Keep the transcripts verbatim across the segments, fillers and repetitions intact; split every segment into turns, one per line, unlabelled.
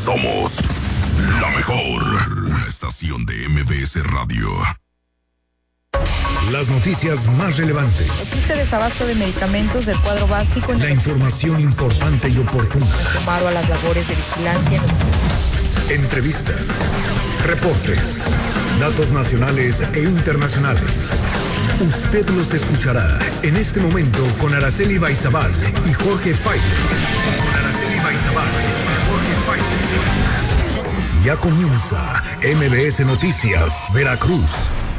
Somos la mejor estación de M B S Radio. Las noticias más relevantes.
Existe desabasto de medicamentos del cuadro básico.
La información importante y oportuna.
Tomado a las labores de vigilancia.
Entrevistas, reportes, datos nacionales e internacionales. Usted los escuchará en este momento con Araceli Baizabal y Jorge Failer. Con Araceli Baizabal y Jorge Failer. Ya comienza M B S Noticias Veracruz.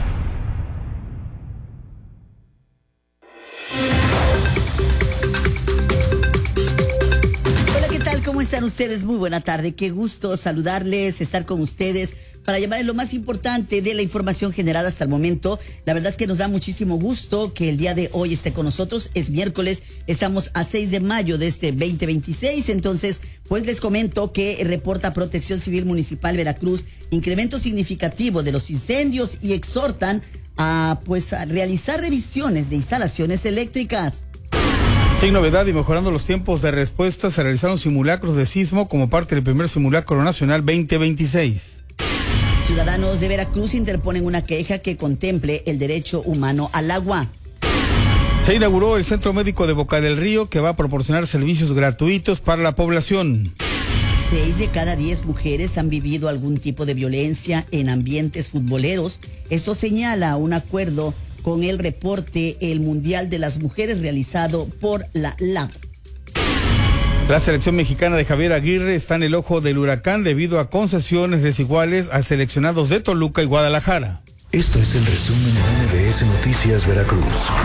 ¿Cómo están ustedes? Muy buena tarde. Qué gusto saludarles, estar con ustedes para llevarles lo más importante de la información generada hasta el momento. La verdad es que nos da muchísimo gusto que el día de hoy esté con nosotros. Es miércoles, estamos a seis de mayo de este veinte veintiséis. Entonces, pues les comento que reporta Protección Civil Municipal Veracruz incremento significativo de los incendios y exhortan a, pues, a realizar revisiones de instalaciones eléctricas.
Sin novedad y mejorando los tiempos de respuesta, se realizaron simulacros de sismo como parte del primer simulacro nacional veinte veintiséis.
Ciudadanos de Veracruz interponen una queja que contemple el derecho humano al agua.
Se inauguró el Centro Médico de Boca del Río, que va a proporcionar servicios gratuitos para la población.
Seis de cada diez mujeres han vivido algún tipo de violencia en ambientes futboleros. Esto señala un acuerdo con el reporte El Mundial de las Mujeres realizado por la L A B.
La selección mexicana de Javier Aguirre está en el ojo del huracán debido a concesiones desiguales a seleccionados de Toluca y Guadalajara.
Esto es el resumen de M B S Noticias Veracruz.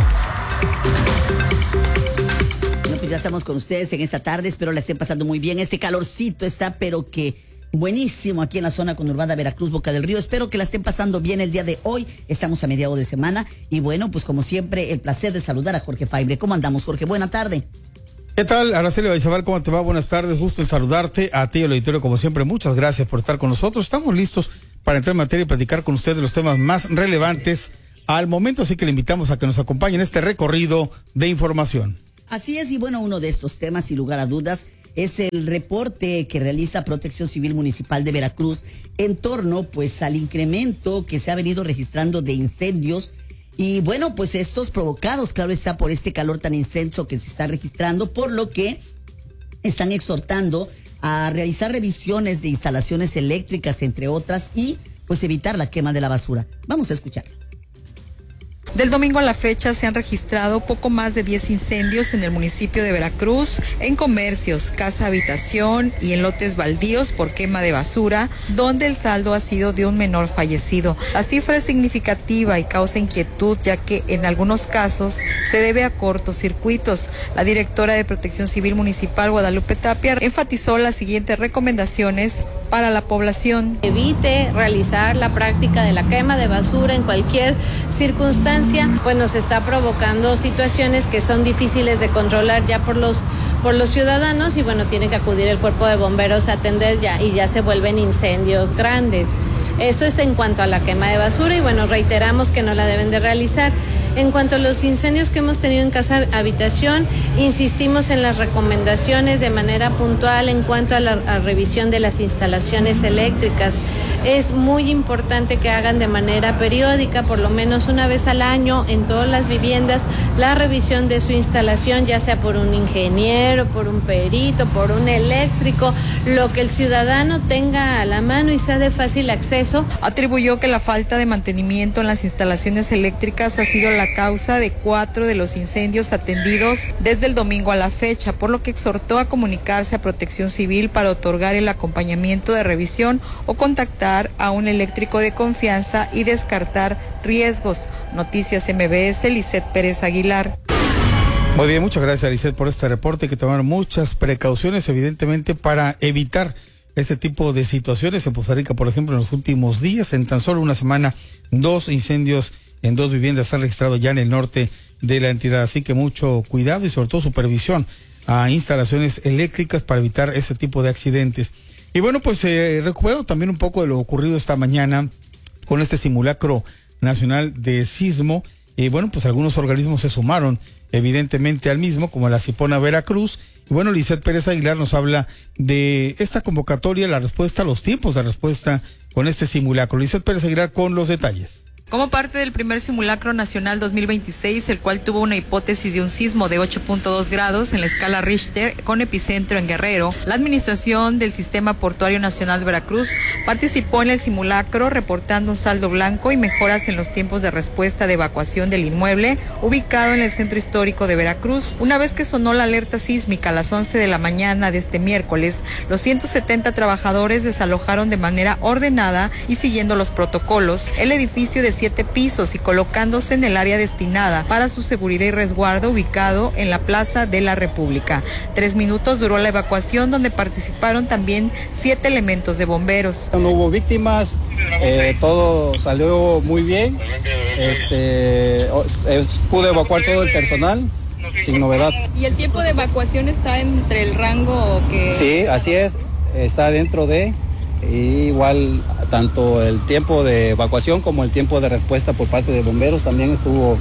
Bueno, pues ya estamos con ustedes en esta tarde, espero la estén pasando muy bien. Este calorcito está, pero que buenísimo aquí en la zona conurbada Veracruz, Boca del Río. Espero que la estén pasando bien el día de hoy. Estamos a mediados de semana y bueno, pues como siempre, el placer de saludar a Jorge Faibre. ¿Cómo andamos, Jorge? Buena tarde.
¿Qué tal, Araceli Baizabal? ¿Cómo te va? Buenas tardes, gusto en saludarte. A ti, el auditorio, como siempre, muchas gracias por estar con nosotros. Estamos listos para entrar en materia y platicar con ustedes los temas más relevantes al momento, así que le invitamos a que nos acompañe en este recorrido de información.
Así es, y bueno, uno de estos temas, sin lugar a dudas, es el reporte que realiza Protección Civil Municipal de Veracruz en torno, pues, al incremento que se ha venido registrando de incendios. Y bueno, pues estos provocados, claro está, por este calor tan intenso que se está registrando, por lo que están exhortando a realizar revisiones de instalaciones eléctricas, entre otras, y pues evitar la quema de la basura. Vamos a escucharlo.
Del domingo a la fecha se han registrado poco más de diez incendios en el municipio de Veracruz, en comercios, casa habitación y en lotes baldíos por quema de basura, donde el saldo ha sido de un menor fallecido. La cifra es significativa y causa inquietud, ya que en algunos casos se debe a cortocircuitos. La directora de Protección Civil Municipal, Guadalupe Tapia, enfatizó las siguientes recomendaciones para la población.
Evite realizar la práctica de la quema de basura en cualquier circunstancia, pues nos está provocando situaciones que son difíciles de controlar ya por los por los ciudadanos y bueno, tiene que acudir el cuerpo de bomberos a atender ya y ya se vuelven incendios grandes. Eso es en cuanto a la quema de basura y bueno, reiteramos que no la deben de realizar. En cuanto a los incendios que hemos tenido en casa habitación, insistimos en las recomendaciones de manera puntual en cuanto a la a revisión de las instalaciones eléctricas. Es muy importante que hagan de manera periódica, por lo menos una vez al año, en todas las viviendas, la revisión de su instalación, ya sea por un ingeniero, por un perito, por un eléctrico, lo que el ciudadano tenga a la mano y sea de fácil acceso.
Atribuyó que la falta de mantenimiento en las instalaciones eléctricas ha sido la causa de cuatro de los incendios atendidos desde el domingo a la fecha, por lo que exhortó a comunicarse a Protección Civil para otorgar el acompañamiento de revisión o contactar a un eléctrico de confianza y descartar riesgos. Noticias M B S, Lisette Pérez Aguilar.
Muy bien, muchas gracias, Lisette, por este reporte. Hay que tomar muchas precauciones, evidentemente, para evitar este tipo de situaciones. En Poza Rica, por ejemplo, en los últimos días, en tan solo una semana, dos incendios en dos viviendas se han registrado ya en el norte de la entidad. Así que mucho cuidado y sobre todo supervisión a instalaciones eléctricas para evitar ese tipo de accidentes. Y bueno, pues eh, recuperando también un poco de lo ocurrido esta mañana con este simulacro nacional de sismo, y eh, bueno, pues algunos organismos se sumaron evidentemente al mismo, como la Cipona Veracruz. Y bueno, Lisette Pérez Aguilar nos habla de esta convocatoria, la respuesta, los tiempos de respuesta con este simulacro. Lisette Pérez Aguilar con los detalles.
Como parte del primer simulacro nacional dos mil veintiséis, el cual tuvo una hipótesis de un sismo de ocho punto dos grados en la escala Richter con epicentro en Guerrero, la Administración del Sistema Portuario Nacional de Veracruz participó en el simulacro reportando un saldo blanco y mejoras en los tiempos de respuesta de evacuación del inmueble ubicado en el centro histórico de Veracruz. Una vez que sonó la alerta sísmica a las once de la mañana de este miércoles, los ciento setenta trabajadores desalojaron de manera ordenada y siguiendo los protocolos el edificio de siete pisos y colocándose en el área destinada para su seguridad y resguardo ubicado en la Plaza de la República. Tres minutos duró la evacuación, donde participaron también siete elementos de bomberos.
No hubo víctimas, eh, todo salió muy bien, este, eh, pude evacuar todo el personal sin novedad.
¿Y el tiempo de evacuación está entre el rango que...?
Sí, así es, está dentro de... Y igual tanto el tiempo de evacuación como el tiempo de respuesta por parte de bomberos también estuvo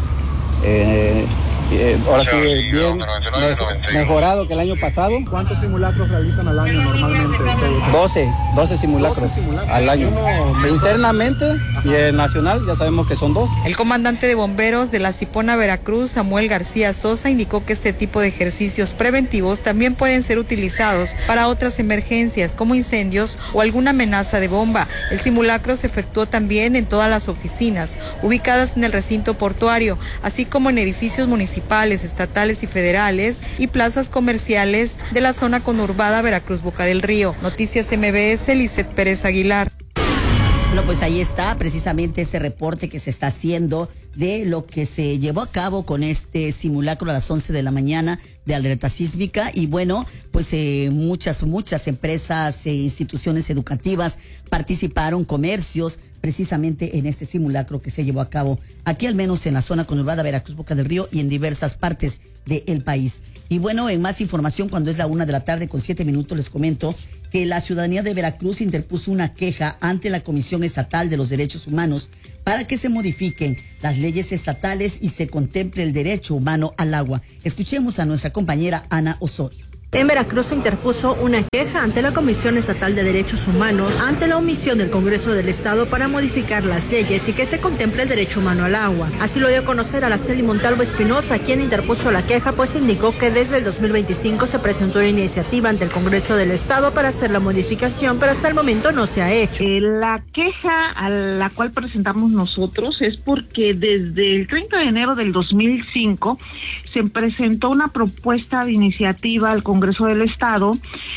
eh, eh, ahora sí bien mejorado que el año pasado.
¿Cuántos simulacros realizan al año normalmente ustedes?
doce, doce simulacros, doce simulacros al año. Internamente y el nacional ya sabemos que son dos.
El comandante de bomberos de la Cipona Veracruz, Samuel García Sosa, indicó que este tipo de ejercicios preventivos también pueden ser utilizados para otras emergencias como incendios o alguna amenaza de bomba. El simulacro se efectuó también en todas las oficinas ubicadas en el recinto portuario, así como en edificios municipales, estatales y federales y plazas comerciales de la zona conurbada Veracruz Boca del Río. Noticias M B S, Lisette Pérez Aguilar.
Bueno, pues ahí está precisamente este reporte que se está haciendo de lo que se llevó a cabo con este simulacro a las once de la mañana de alerta sísmica. Y bueno, pues eh, muchas, muchas empresas e instituciones educativas participaron, comercios, precisamente en este simulacro que se llevó a cabo aquí, al menos en la zona conurbada Veracruz Boca del Río y en diversas partes del país. Y bueno, en más información, cuando es la una de la tarde con siete minutos, les comento que la ciudadanía de Veracruz interpuso una queja ante la Comisión Estatal de los Derechos Humanos para que se modifiquen las leyes estatales y se contemple el derecho humano al agua. Escuchemos a nuestra compañera Ana Osorio.
En Veracruz se interpuso una queja ante la Comisión Estatal de Derechos Humanos ante la omisión del Congreso del Estado para modificar las leyes y que se contemple el derecho humano al agua. Así lo dio a conocer Araceli Montalvo Espinosa, quien interpuso la queja, pues indicó que desde el dos mil veinticinco se presentó una iniciativa ante el Congreso del Estado para hacer la modificación, pero hasta el momento no se ha hecho.
Eh, la queja a la cual presentamos nosotros es porque desde el treinta de enero del dos mil cinco se presentó una propuesta de iniciativa al Congreso del Estado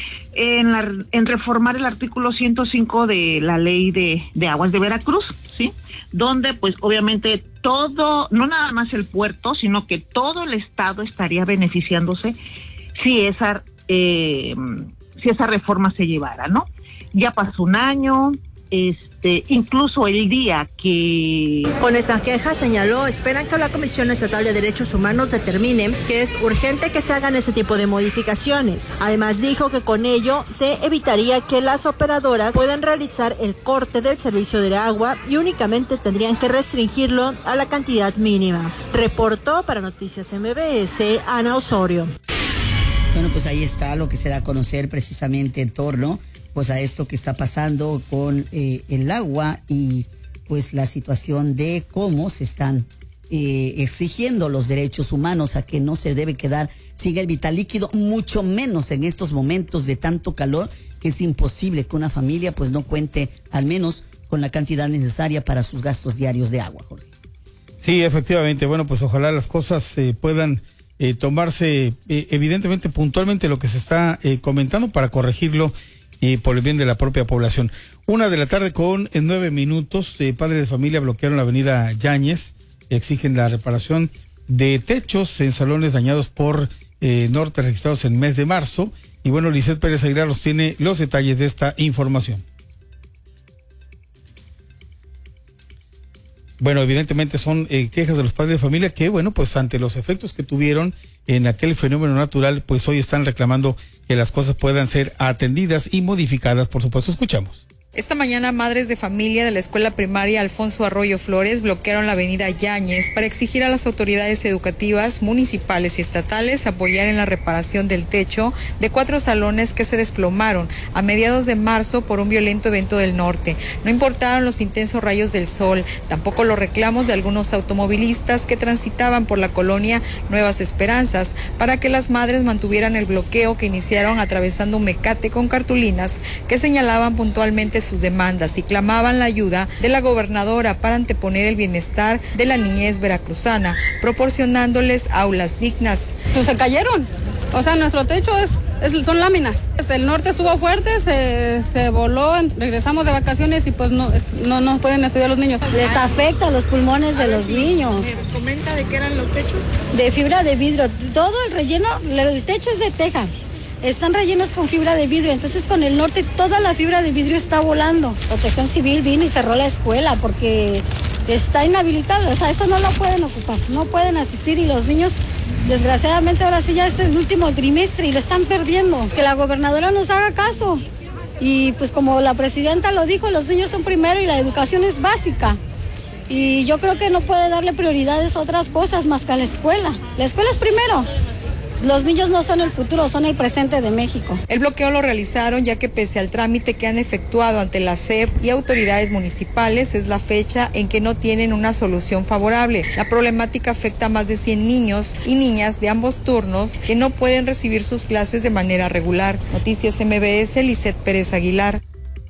en, la, en reformar el artículo ciento cinco de la ley de, de aguas de Veracruz, ¿sí? Donde pues obviamente todo, no nada más el puerto, sino que todo el Estado estaría beneficiándose si esa, eh, si esa reforma se llevara, ¿no? Ya pasó un año, este, incluso el día que...
Con esa queja, señaló, esperan que la Comisión Estatal de Derechos Humanos determine que es urgente que se hagan ese tipo de modificaciones. Además, dijo que con ello se evitaría que las operadoras puedan realizar el corte del servicio de agua y únicamente tendrían que restringirlo a la cantidad mínima. Reportó para Noticias M B S, Ana Osorio.
Bueno, pues ahí está lo que se da a conocer precisamente en torno pues a esto que está pasando con eh, el agua y pues la situación de cómo se están eh, exigiendo los derechos humanos, a que no se debe quedar sin el vital líquido, mucho menos en estos momentos de tanto calor, que es imposible que una familia pues no cuente al menos con la cantidad necesaria para sus gastos diarios de agua, Jorge.
Sí, efectivamente. Bueno, pues ojalá las cosas eh, puedan eh, tomarse eh, evidentemente puntualmente lo que se está eh, comentando para corregirlo y por el bien de la propia población. Una de la tarde con en nueve minutos, eh, padres de familia bloquearon la avenida Yáñez, exigen la reparación de techos en salones dañados por eh, Norte registrados en el mes de marzo. Y bueno, Lisette Pérez Aguilar nos tiene los detalles de esta información. Bueno, evidentemente son eh, quejas de los padres de familia que, bueno, pues ante los efectos que tuvieron en aquel fenómeno natural, pues hoy están reclamando que las cosas puedan ser atendidas y modificadas, por supuesto. Escuchamos.
Esta mañana, madres de familia de la escuela primaria Alfonso Arroyo Flores bloquearon la avenida Yáñez para exigir a las autoridades educativas municipales y estatales apoyar en la reparación del techo de cuatro salones que se desplomaron a mediados de marzo por un violento evento del norte. No importaron los intensos rayos del sol, tampoco los reclamos de algunos automovilistas que transitaban por la colonia Nuevas Esperanzas para que las madres mantuvieran el bloqueo que iniciaron atravesando un mecate con cartulinas que señalaban puntualmente sus demandas y clamaban la ayuda de la gobernadora para anteponer el bienestar de la niñez veracruzana, proporcionándoles aulas dignas.
Pues se cayeron, o sea, nuestro techo es, es son láminas. El norte estuvo fuerte, se, se voló, regresamos de vacaciones y pues no, no, no pueden estudiar los niños.
Les afecta los pulmones de los niños.
¿Comenta de qué eran los techos?
De fibra de vidrio, todo el relleno, el techo es de teja. Están rellenos con fibra de vidrio, entonces con el norte toda la fibra de vidrio está volando. Protección Civil vino y cerró la escuela porque está inhabilitable, o sea, eso no lo pueden ocupar, no pueden asistir y los niños, desgraciadamente ahora sí ya es el último trimestre y lo están perdiendo. Que la gobernadora nos haga caso y pues como la presidenta lo dijo, los niños son primero y la educación es básica. Y yo creo que no puede darle prioridades a otras cosas más que a la escuela. La escuela es primero. Los niños no son el futuro, son el presente de México.
El bloqueo lo realizaron ya que pese al trámite que han efectuado ante la S E P y autoridades municipales, es la fecha en que no tienen una solución favorable. La problemática afecta a más de cien niños y niñas de ambos turnos que no pueden recibir sus clases de manera regular. Noticias M B S, Lisette Pérez Aguilar.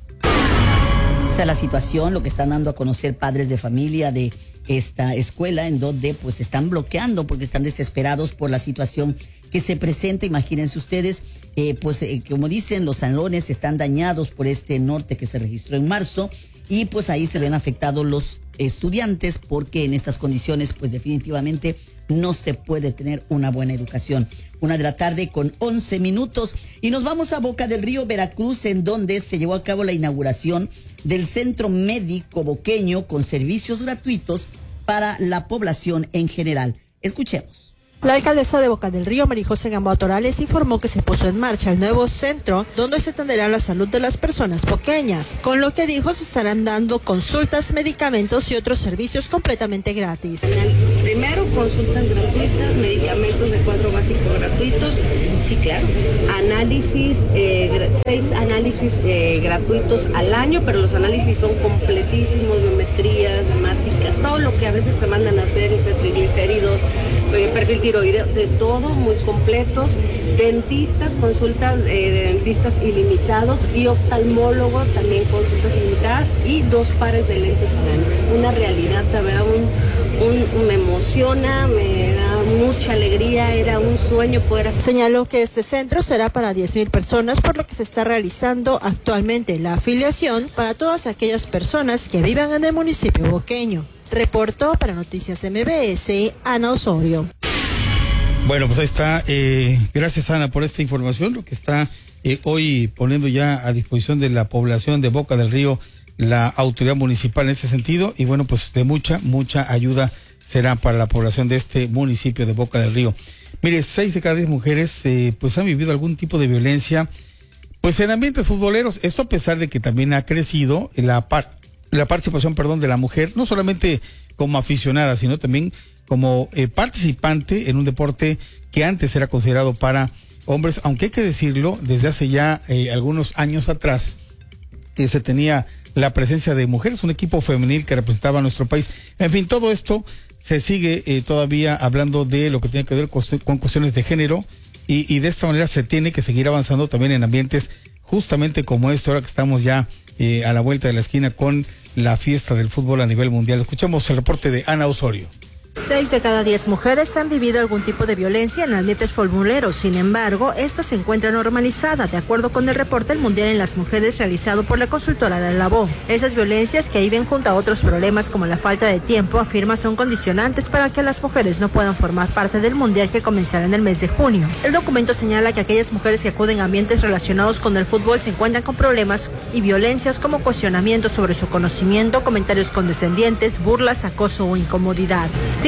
Esa es la situación, lo que están dando a conocer padres de familia de esta escuela, en donde pues están bloqueando porque están desesperados por la situación que se presenta. Imagínense ustedes, eh, pues eh, como dicen, los salones están dañados por este norte que se registró en marzo y pues ahí se ven afectados los estudiantes porque en estas condiciones pues definitivamente no se puede tener una buena educación. Una de la tarde con once minutos y nos vamos a Boca del Río, Veracruz, en donde se llevó a cabo la inauguración del Centro Médico Boqueño con servicios gratuitos para la población en general. Escuchemos.
La alcaldesa de Boca del Río, María José Gamboa Torales, informó que se puso en marcha el nuevo centro donde se atenderá la salud de las personas boqueñas, con lo que dijo se estarán dando consultas, medicamentos y otros servicios completamente gratis.
Primero, consultas gratuitas, medicamentos de cuadro básico gratuitos, sí, claro, análisis, eh, seis análisis eh, gratuitos al año, pero los análisis son completísimos, biometrías, hemáticas, todo lo que a veces te mandan a hacer, triglicéridos, eh, perfil tiroideo, de todo, muy completos, dentistas, consultas eh, de dentistas ilimitados y oftalmólogo, también consultas ilimitadas y dos pares de lentes al año. Una realidad, la verdad, un, un, un, me emociona, me da mucha alegría, era un sueño poder hacer.
Señaló que este centro será para diez mil personas, por lo que se está realizando actualmente la afiliación para todas aquellas personas que vivan en el municipio boqueño. Reportó para Noticias M B S, Ana Osorio.
Bueno, pues ahí está. Eh, gracias, Ana, por esta información, lo que está eh, hoy poniendo ya a disposición de la población de Boca del Río la autoridad municipal en ese sentido. Y bueno, pues de mucha, mucha ayuda será para la población de este municipio de Boca del Río. Mire, seis de cada diez mujeres eh, pues han vivido algún tipo de violencia pues en ambientes futboleros. Esto a pesar de que también ha crecido la, par la participación perdón, de la mujer, no solamente como aficionada, sino también como eh, participante en un deporte que antes era considerado para hombres, aunque hay que decirlo, desde hace ya eh, algunos años atrás que eh, se tenía la presencia de mujeres, un equipo femenil que representaba a nuestro país. En fin, todo esto se sigue eh, todavía hablando de lo que tiene que ver con, con cuestiones de género y, y de esta manera se tiene que seguir avanzando también en ambientes justamente como este, ahora que estamos ya eh, a la vuelta de la esquina con la fiesta del fútbol a nivel mundial. Escuchamos el reporte de Ana Osorio.
Seis de cada diez mujeres han vivido algún tipo de violencia en ambientes futboleros. Sin embargo, esta se encuentra normalizada, de acuerdo con el reporte del Mundial en las Mujeres realizado por la consultora La Labó. Esas violencias, que viven junto a otros problemas como la falta de tiempo, afirma son condicionantes para que las mujeres no puedan formar parte del Mundial que comenzará en el mes de junio. El documento señala que aquellas mujeres que acuden a ambientes relacionados con el fútbol se encuentran con problemas y violencias como cuestionamientos sobre su conocimiento, comentarios condescendientes, burlas, acoso o incomodidad.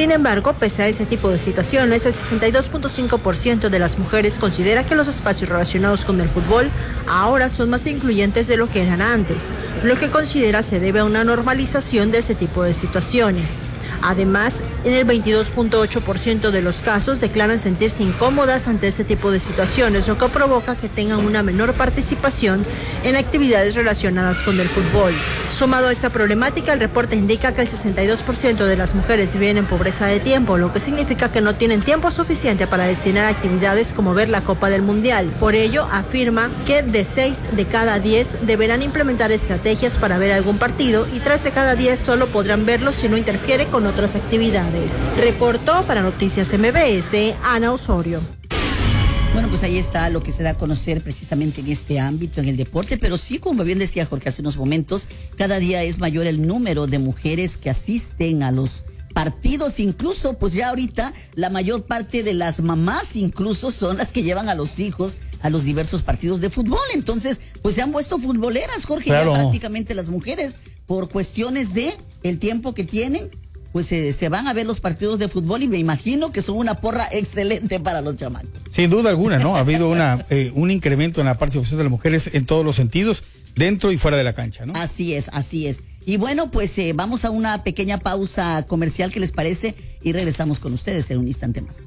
Sin embargo, pese a ese tipo de situaciones, el sesenta y dos punto cinco por ciento de las mujeres considera que los espacios relacionados con el fútbol ahora son más incluyentes de lo que eran antes, lo que considera se debe a una normalización de ese tipo de situaciones. Además, en el veintidós punto ocho por ciento de los casos declaran sentirse incómodas ante este tipo de situaciones, lo que provoca que tengan una menor participación en actividades relacionadas con el fútbol. Sumado a esta problemática, el reporte indica que el sesenta y dos por ciento de las mujeres viven en pobreza de tiempo, lo que significa que no tienen tiempo suficiente para destinar a actividades como ver la Copa del Mundial. Por ello, afirma que de seis de cada diez deberán implementar estrategias para ver algún partido y tres de cada diez solo podrán verlo si no interfiere con otras actividades. Reportó para Noticias M B S, Ana Osorio.
Bueno, pues ahí está lo que se da a conocer precisamente en este ámbito, en el deporte, pero sí, como bien decía Jorge hace unos momentos, cada día es mayor el número de mujeres que asisten a los partidos, incluso pues ya ahorita la mayor parte de las mamás incluso son las que llevan a los hijos a los diversos partidos de fútbol, entonces pues se han puesto futboleras, Jorge, claro. Ya prácticamente las mujeres por cuestiones de el tiempo que tienen, pues eh, se van a ver los partidos de fútbol y me imagino que son una porra excelente para los chamacos.
Sin duda alguna, ¿no? Ha habido una eh, un incremento en la participación de las mujeres en todos los sentidos, dentro y fuera de la cancha, ¿no?
Así es, así es. Y bueno, pues eh, vamos a una pequeña pausa comercial, ¿qué les parece? Y regresamos con ustedes en un instante más.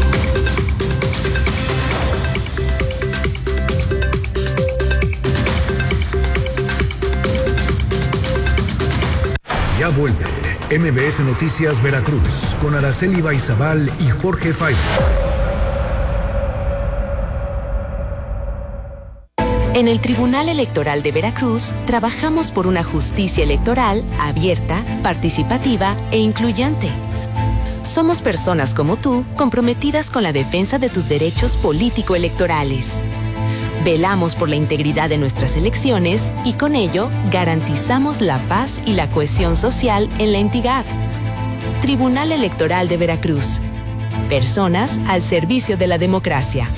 Ya vuelve M B S Noticias Veracruz con Araceli Baizabal y Jorge Faibo.
En el Tribunal Electoral de Veracruz trabajamos por una justicia electoral abierta, participativa e incluyente. Somos personas como tú comprometidas con la defensa de tus derechos político-electorales. Velamos por la integridad de nuestras elecciones y con ello garantizamos la paz y la cohesión social en la entidad. Tribunal Electoral de Veracruz. Personas al servicio de la democracia.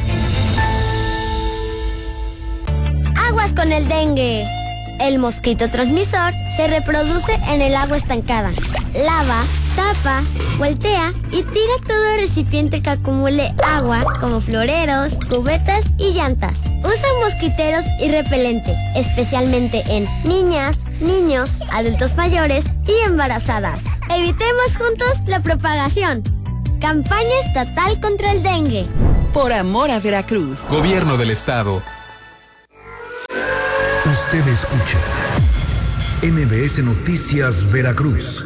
Aguas con el dengue. El mosquito transmisor se reproduce en el agua estancada. Lava, tapa, voltea y tira todo recipiente que acumule agua, como floreros, cubetas y llantas. Usa mosquiteros y repelente, especialmente en niñas, niños, adultos mayores y embarazadas. Evitemos juntos la propagación. Campaña estatal contra el dengue.
Por amor a Veracruz.
Gobierno del Estado.
Usted escucha M B S Noticias Veracruz.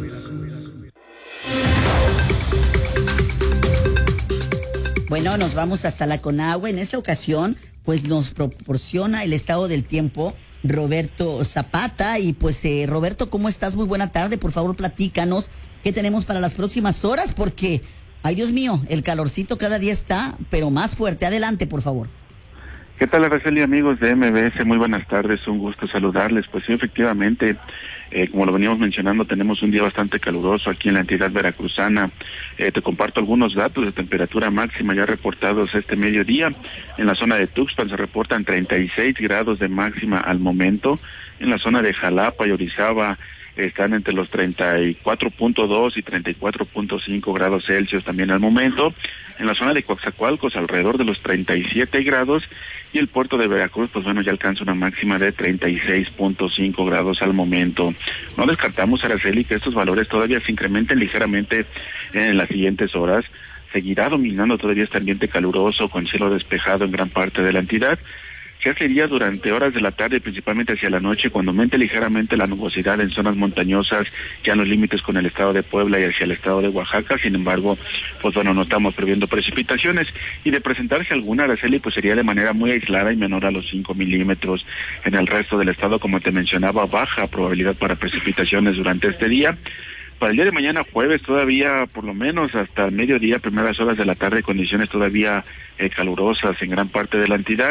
Bueno, nos vamos hasta la Conagua. En esta ocasión, pues nos proporciona el estado del tiempo Roberto Zapata. Y pues, eh, Roberto, ¿cómo estás? Muy buena tarde. Por favor, platícanos qué tenemos para las próximas horas, porque, ay Dios mío, el calorcito cada día está, pero más fuerte. Adelante, por favor.
¿Qué tal, Araceli, amigos de M B S? Muy buenas tardes, un gusto saludarles. Pues sí, efectivamente, eh, como lo veníamos mencionando, tenemos un día bastante caluroso aquí en la entidad veracruzana. Eh, te comparto algunos datos de temperatura máxima ya reportados este mediodía. En la zona de Tuxpan se reportan treinta y seis grados de máxima al momento. En la zona de Jalapa y Orizaba están entre los treinta y cuatro punto dos y treinta y cuatro punto cinco grados Celsius también al momento. En la zona de Coatzacoalcos alrededor de los treinta y siete grados y el puerto de Veracruz, pues bueno, ya alcanza una máxima de treinta y seis punto cinco grados al momento. No descartamos, Araceli, que estos valores todavía se incrementen ligeramente en las siguientes horas. Seguirá dominando todavía este ambiente caluroso con cielo despejado en gran parte de la entidad. Ya sería durante horas de la tarde, principalmente hacia la noche, cuando aumente ligeramente la nubosidad en zonas montañosas, ya en los límites con el estado de Puebla y hacia el estado de Oaxaca. Sin embargo, pues bueno, no estamos previendo precipitaciones. Y de presentarse alguna, Araceli, pues sería de manera muy aislada y menor a los cinco milímetros. En el resto del estado, como te mencionaba, baja probabilidad para precipitaciones durante este día. Para el día de mañana jueves todavía, por lo menos hasta el mediodía, primeras horas de la tarde, condiciones todavía eh, calurosas en gran parte de la entidad.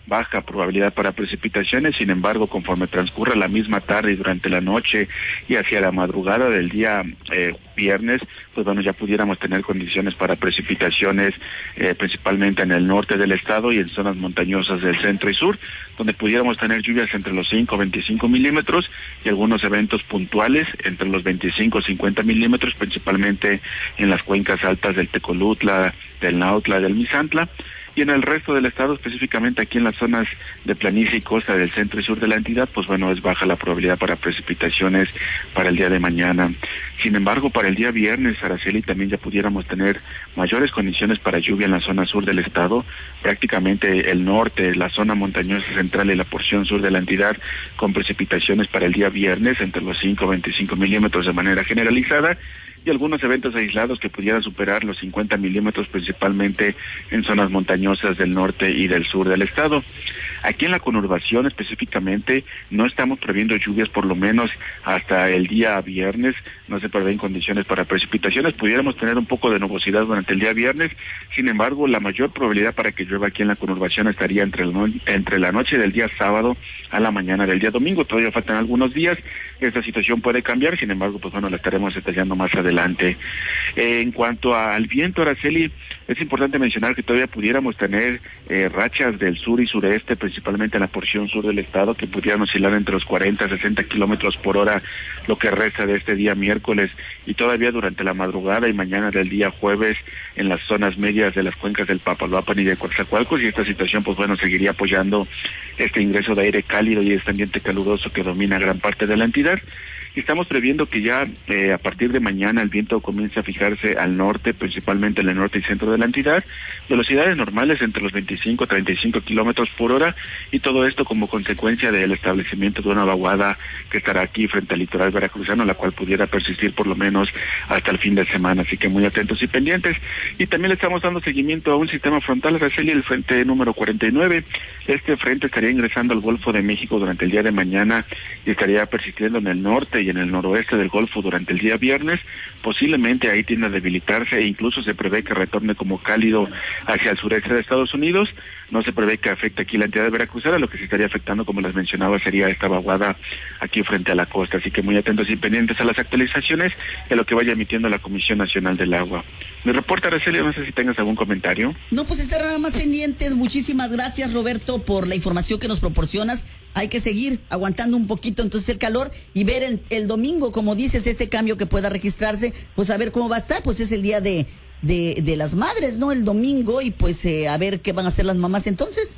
baja probabilidad para precipitaciones. Sin embargo, conforme transcurra la misma tarde y durante la noche y hacia la madrugada del día eh, viernes, pues bueno, ya pudiéramos tener condiciones para precipitaciones eh, principalmente en el norte del estado y en zonas montañosas del centro y sur, donde pudiéramos tener lluvias entre los cinco a veinticinco milímetros y algunos eventos puntuales entre los veinticinco a cincuenta milímetros, principalmente en las cuencas altas del Tecolutla, del Nautla, del Misantla. Y en el resto del estado, específicamente aquí en las zonas de planicie y costa del centro y sur de la entidad, pues bueno, es baja la probabilidad para precipitaciones para el día de mañana. Sin embargo, para el día viernes, Araceli, también ya pudiéramos tener mayores condiciones para lluvia en la zona sur del estado, prácticamente el norte, la zona montañosa central y la porción sur de la entidad, con precipitaciones para el día viernes entre los cinco a veinticinco milímetros de manera generalizada, y algunos eventos aislados que pudieran superar los cincuenta milímetros, principalmente en zonas montañosas del norte y del sur del estado. Aquí en la conurbación específicamente no estamos previendo lluvias por lo menos hasta el día viernes, no se prevén condiciones para precipitaciones, pudiéramos tener un poco de nubosidad durante el día viernes. Sin embargo, la mayor probabilidad para que llueva aquí en la conurbación estaría entre, el no, entre la noche del día sábado a la mañana del día domingo. Todavía faltan algunos días, esta situación puede cambiar, sin embargo, pues bueno, la estaremos detallando más adelante. Eh, en cuanto a, al viento, Araceli, es importante mencionar que todavía pudiéramos tener eh, rachas del sur y sureste, principalmente en la porción sur del estado, que pudieran oscilar entre los cuarenta a sesenta kilómetros por hora lo que resta de este día miércoles, y todavía durante la madrugada y mañana del día jueves en las zonas medias de las cuencas del Papaloapan y de Coatzacoalcos, y esta situación pues bueno seguiría apoyando este ingreso de aire cálido y este ambiente caluroso que domina gran parte de la entidad. Estamos previendo que ya eh, a partir de mañana el viento comience a fijarse al norte, principalmente en el norte y centro de la entidad, velocidades normales entre los veinticinco a treinta y cinco kilómetros por hora, y todo esto como consecuencia del establecimiento de una vaguada que estará aquí frente al litoral veracruzano, la cual pudiera persistir por lo menos hasta el fin de semana, así que muy atentos y pendientes. Y también le estamos dando seguimiento a un sistema frontal, Araceli, el frente número cuarenta y nueve. Este frente estaría ingresando al Golfo de México durante el día de mañana y estaría persistiendo en el norte y en el noroeste del Golfo durante el día viernes. Posiblemente ahí tienda a debilitarse e incluso se prevé que retorne como cálido hacia el sureste de Estados Unidos. No se prevé que afecte aquí la entidad de Veracruzana, lo que se estaría afectando, como les mencionaba, sería esta vaguada aquí frente a la costa, así que muy atentos y pendientes a las actualizaciones y a lo que vaya emitiendo la Comisión Nacional del Agua. Mi reporte, Araceli, no sé si tengas algún comentario.
No, pues estar nada más pendientes. Muchísimas gracias, Roberto, por la información que nos proporcionas. Hay que seguir aguantando un poquito entonces el calor y ver el, el domingo, como dices, este cambio que pueda registrarse, pues a ver cómo va a estar. Pues es el día de, de, de las madres, ¿no? El domingo, y pues eh, a ver qué van a hacer las mamás entonces.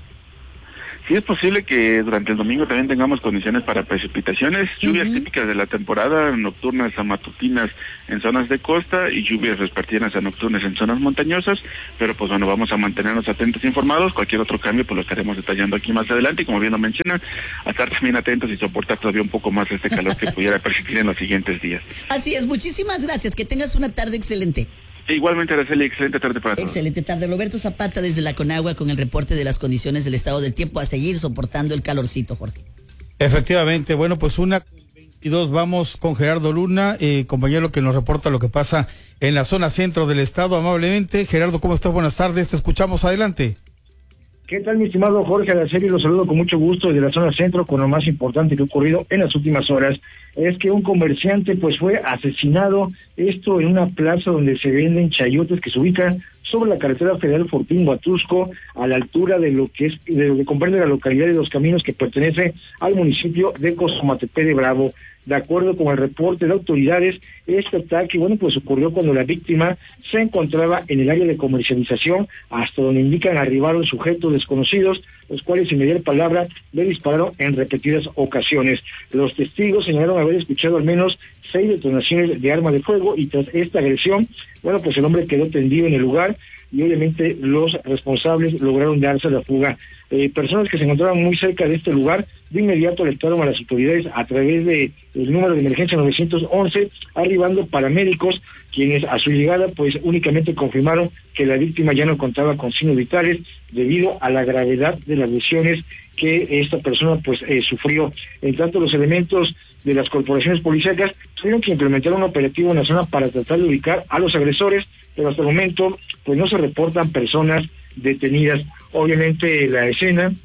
Sí, es posible que durante el domingo también tengamos condiciones para precipitaciones, lluvias uh-huh. típicas de la temporada, nocturnas a matutinas en zonas de costa y lluvias vespertinas a nocturnas en zonas montañosas, pero pues bueno, vamos a mantenernos atentos e informados. Cualquier otro cambio pues lo estaremos detallando aquí más adelante, y como bien lo menciona, a estar también atentos y soportar todavía un poco más este calor que pudiera persistir en los siguientes días.
Así es, muchísimas gracias, que tengas una tarde excelente.
Igualmente, Araceli, excelente tarde para todos.
Excelente tarde. Roberto Zapata desde la Conagua con el reporte de las condiciones del estado del tiempo, a seguir soportando el calorcito, Jorge.
Efectivamente, bueno, pues una veintidós, vamos con Gerardo Luna, eh, compañero que nos reporta lo que pasa en la zona centro del estado amablemente. Gerardo, ¿cómo estás? Buenas tardes, te escuchamos, adelante.
¿Qué tal, mi estimado Jorge Araceli? Los saludo con mucho gusto desde la zona centro con lo más importante que ha ocurrido en las últimas horas. Es que un comerciante pues fue asesinado, esto en una plaza donde se venden chayotes que se ubica sobre la carretera federal Fortín-Huatusco, a la altura de lo que es, de lo que comprende la localidad de Los Caminos, que pertenece al municipio de Cozomatepe de Bravo. De acuerdo con el reporte de autoridades, este ataque, bueno, pues ocurrió cuando la víctima se encontraba en el área de comercialización, hasta donde indican arribaron sujetos desconocidos, los cuales sin mediar palabra le dispararon en repetidas ocasiones. Los testigos señalaron haber escuchado al menos seis detonaciones de arma de fuego, y tras esta agresión, bueno, pues el hombre quedó tendido en el lugar, y obviamente los responsables lograron darse a la fuga. Eh, personas que se encontraban muy cerca de este lugar de inmediato alertaron a las autoridades a través de el número de emergencia novecientos once, arribando paramédicos, quienes a su llegada pues únicamente confirmaron que la víctima ya no contaba con signos vitales debido a la gravedad de las lesiones que esta persona pues eh, sufrió. En tanto, los elementos de las corporaciones policíacas tuvieron que implementar un operativo en la zona para tratar de ubicar a los agresores, pero hasta el momento pues no se reportan personas detenidas. Obviamente la escena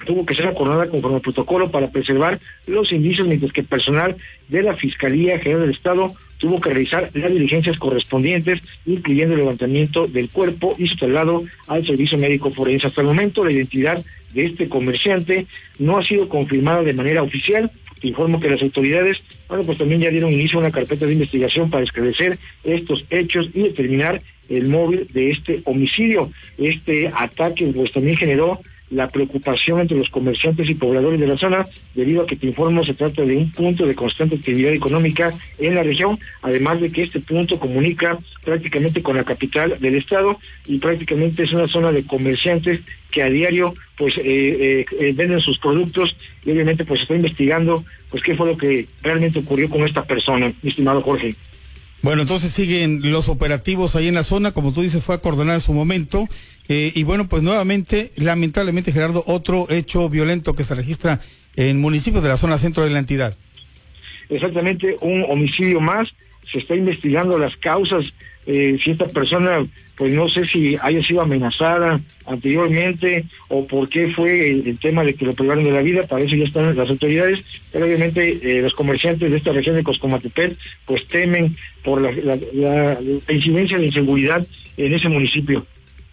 tuvo que ser acordada conforme al protocolo para preservar los indicios, mientras que el personal de la Fiscalía General del Estado tuvo que realizar las diligencias correspondientes, incluyendo el levantamiento del cuerpo y su traslado al servicio médico forense. Hasta el momento, la identidad de este comerciante no ha sido confirmada de manera oficial. Te informo que las autoridades, bueno, pues también ya dieron inicio a una carpeta de investigación para esclarecer estos hechos y determinar el móvil de este homicidio. Este ataque, pues también generó la preocupación entre los comerciantes y pobladores de la zona, debido a que te informo se trata de un punto de constante actividad económica en la región, además de que este punto comunica prácticamente con la capital del estado y prácticamente es una zona de comerciantes que a diario pues eh, eh, venden sus productos y obviamente pues se está investigando pues qué fue lo que realmente ocurrió con esta persona, mi estimado Jorge.
Bueno, entonces siguen los operativos ahí en la zona, como tú dices, fue acordonada en su momento, eh, y bueno, pues nuevamente, lamentablemente, Gerardo, otro hecho violento que se registra en municipios de la zona centro de la entidad.
Exactamente, un homicidio más, se está investigando las causas, eh, si esta persona, pues no sé si haya sido amenazada anteriormente o por qué fue el, el tema de que lo privaron de la vida, para eso ya están las autoridades, pero obviamente eh, los comerciantes de esta región de Coscomatepec pues temen por la, la, la, la incidencia de inseguridad en ese municipio.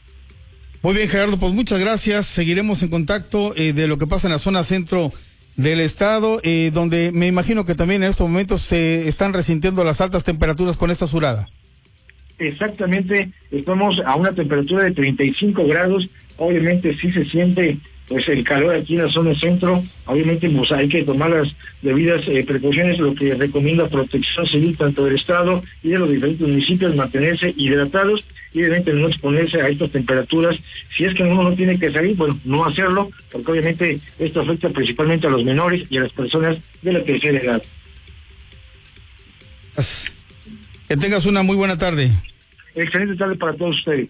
Muy bien, Gerardo, pues muchas gracias, seguiremos en contacto eh, de lo que pasa en la zona centro del estado, eh, donde me imagino que también en estos momentos se están resintiendo las altas temperaturas con esta surada.
Exactamente, estamos a una temperatura de treinta y cinco grados, obviamente sí se siente pues el calor aquí en la zona centro, obviamente pues hay que tomar las debidas eh, precauciones, lo que recomienda Protección Civil tanto del estado y de los diferentes municipios, mantenerse hidratados y obviamente no exponerse a estas temperaturas. Si es que uno no tiene que salir, bueno, no hacerlo, porque obviamente esto afecta principalmente a los menores y a las personas de la tercera edad.
Que tengas una muy buena tarde.
Excelente tarde para todos ustedes.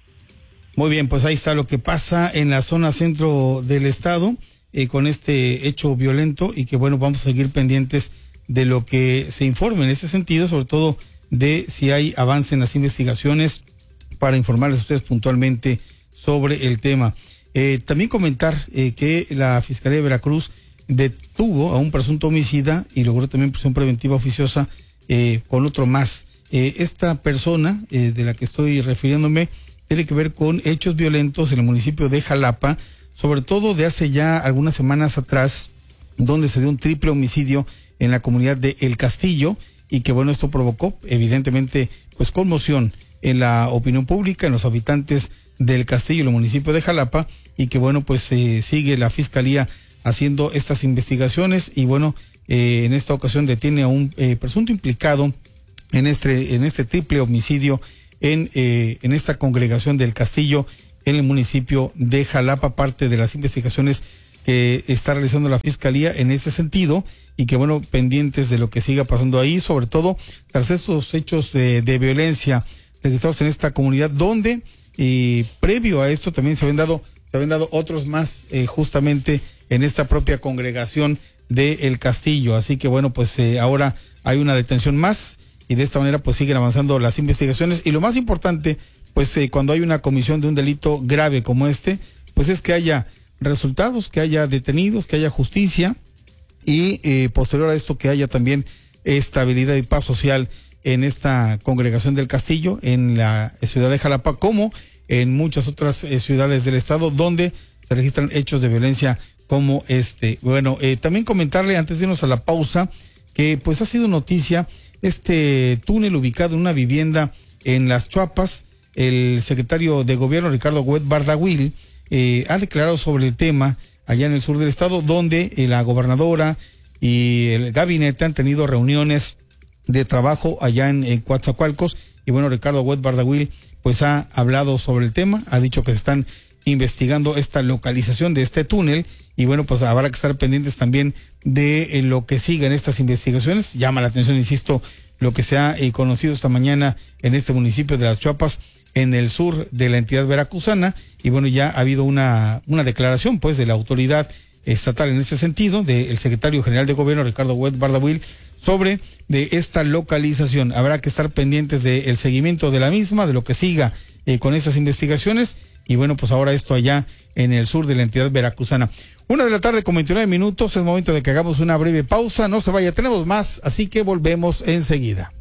Muy bien, pues ahí está lo que pasa en la zona centro del estado eh, con este hecho violento y que bueno, vamos a seguir pendientes de lo que se informe en ese sentido, sobre todo de si hay avance en las investigaciones para informarles a ustedes puntualmente sobre el tema. Eh, también comentar eh, que la Fiscalía de Veracruz detuvo a un presunto homicida y logró también prisión preventiva oficiosa eh, con otro más. Eh, esta persona eh, de la que estoy refiriéndome tiene que ver con hechos violentos en el municipio de Jalapa, sobre todo de hace ya algunas semanas atrás, donde se dio un triple homicidio en la comunidad de El Castillo y que bueno, esto provocó evidentemente pues conmoción en la opinión pública, en los habitantes del Castillo, el municipio de Jalapa, y que bueno, pues eh, sigue la Fiscalía haciendo estas investigaciones y bueno, eh, en esta ocasión detiene a un eh, presunto implicado en este, en este triple homicidio en, eh, en esta congregación del Castillo, en el municipio de Jalapa, parte de las investigaciones que está realizando la Fiscalía en ese sentido, y que bueno, pendientes de lo que siga pasando ahí, sobre todo tras esos hechos de, de violencia registrados en esta comunidad, donde eh, previo a esto también se habían dado, se habían dado otros más eh, justamente en esta propia congregación de El Castillo. Así que bueno, pues eh, ahora hay una detención más y de esta manera pues siguen avanzando las investigaciones, y lo más importante pues eh, cuando hay una comisión de un delito grave como este, pues es que haya resultados, que haya detenidos, que haya justicia y eh, posterior a esto que haya también estabilidad y paz social en esta congregación del Castillo, en la ciudad de Jalapa, como en muchas otras eh, ciudades del estado donde se registran hechos de violencia como este. Bueno, eh, también comentarle antes de irnos a la pausa que pues ha sido noticia este túnel ubicado en una vivienda en Las Chuapas. El secretario de gobierno Ricardo Huet Bardahuil eh, ha declarado sobre el tema allá en el sur del estado, donde eh, la gobernadora y el gabinete han tenido reuniones de trabajo allá en, en Coatzacoalcos, y bueno, Ricardo Huet Bardahuil pues ha hablado sobre el tema, ha dicho que se están investigando esta localización de este túnel, y bueno, pues habrá que estar pendientes también de eh, lo que siga en estas investigaciones. Llama la atención, insisto, lo que se ha eh, conocido esta mañana en este municipio de Las Chuapas, en el sur de la entidad veracruzana, y bueno, ya ha habido una, una declaración pues de la autoridad estatal en ese sentido, del secretario general de gobierno Ricardo Huet Bardahuil, sobre de esta localización. Habrá que estar pendientes del seguimiento de la misma, de lo que siga eh, con esas investigaciones, y bueno, pues ahora esto allá en el sur de la entidad veracruzana. Una de la tarde con veintinueve minutos, es momento de que hagamos una breve pausa, no se vaya, tenemos más, así que volvemos enseguida.